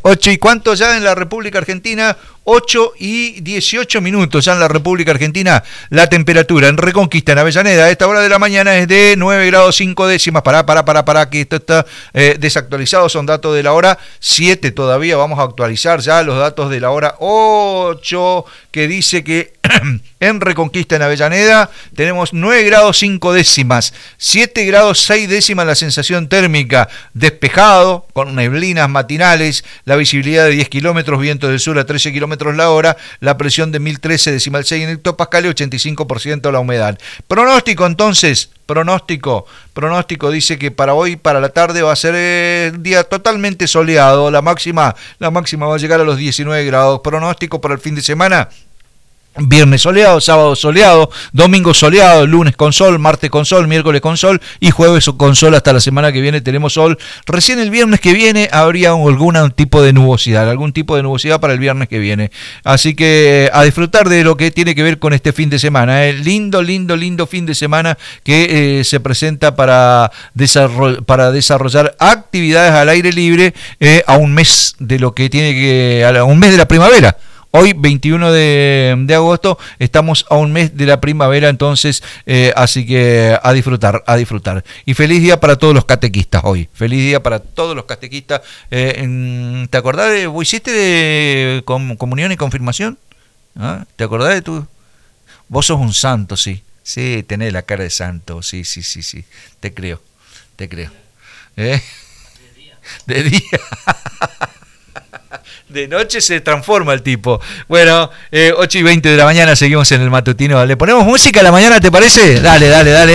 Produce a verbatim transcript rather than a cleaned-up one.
ocho y cuánto ya en la República Argentina, ocho y dieciocho minutos ya en la República Argentina. La temperatura en Reconquista, en Avellaneda, a esta hora de la mañana es de nueve grados cinco décimas. Pará, pará, pará, pará, que esto está eh, desactualizado, son datos de la hora siete todavía. Vamos a actualizar ya los datos de la hora ocho, que dice que en Reconquista, en Avellaneda, tenemos nueve grados cinco décimas, siete grados seis décimas la sensación térmica, despejado, con neblinas matinales, la visibilidad de diez kilómetros, viento del sur a trece kilómetros la hora, la presión de mil trece decimal seis en hectopascales, ochenta y cinco por ciento la humedad. Pronóstico entonces, pronóstico, pronóstico dice que para hoy, para la tarde, va a ser eh, un día totalmente soleado, la máxima, la máxima va a llegar a los diecinueve grados. Pronóstico para el fin de semana: viernes soleado, sábado soleado, domingo soleado, lunes con sol, martes con sol, miércoles con sol y jueves con sol. Hasta la semana que viene tenemos sol. Recién el viernes que viene habría algún tipo de nubosidad, algún tipo de nubosidad para el viernes que viene. Así que a disfrutar de lo que tiene que ver con este fin de semana. ¿eh? Lindo, lindo, lindo fin de semana que eh, se presenta para, desarroll- para desarrollar actividades al aire libre eh, a un mes de lo que tiene que, a un mes de la primavera. Hoy, veintiuno de, de agosto, estamos a un mes de la primavera, entonces, eh, así que a disfrutar, a disfrutar. Y feliz día para todos los catequistas hoy. Feliz día para todos los catequistas. Eh, en, ¿Te acordás de, vos hiciste de com, comunión y confirmación? ¿Ah? ¿Te acordás de tu? Vos sos un santo, sí. Sí, tenés la cara de santo, sí, sí, sí, sí. Te creo, te creo. ¿Eh? De día. De día. De noche se transforma el tipo. Bueno, eh, ocho y veinte de la mañana seguimos en el matutino. ¿Le ponemos música a la mañana, te parece? Dale, dale, dale.